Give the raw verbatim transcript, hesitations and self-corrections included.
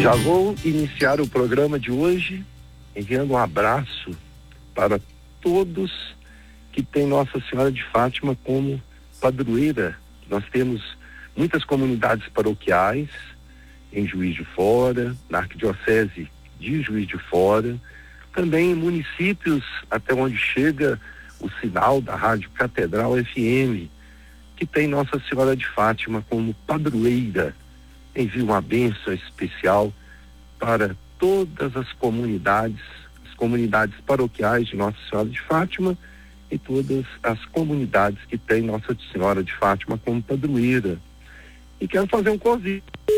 Já vou iniciar o programa de hoje enviando um abraço para todos que têm Nossa Senhora de Fátima como padroeira. Nós temos muitas comunidades paroquiais em Juiz de Fora, na Arquidiocese de Juiz de Fora, também em municípios até onde chega o sinal da Rádio Catedral F M, que tem Nossa Senhora de Fátima como padroeira. Envio uma bênção especial para todas as comunidades, as comunidades paroquiais de Nossa Senhora de Fátima e todas as comunidades que têm Nossa Senhora de Fátima como padroeira. E quero fazer um convite